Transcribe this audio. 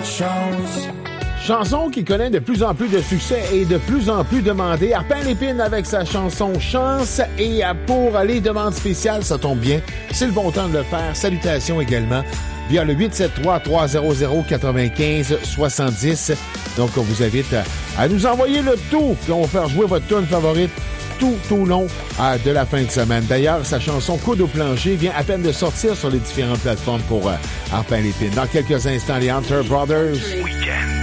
Chanson qui connaît de plus en plus de succès et de plus en plus demandée. Arpin Lépine avec sa chanson Chance. Et pour les demandes spéciales, ça tombe bien. C'est le bon temps de le faire. Salutations également via le 873-300-95-70. Donc, on vous invite à nous envoyer le tout. Puis on va faire jouer votre tune favorite tout au long de la fin de semaine. D'ailleurs, sa chanson Coude au plancher vient à peine de sortir sur les différentes plateformes pour Arpin Lépine. Dans quelques instants, les Hunter Brothers. Weekend.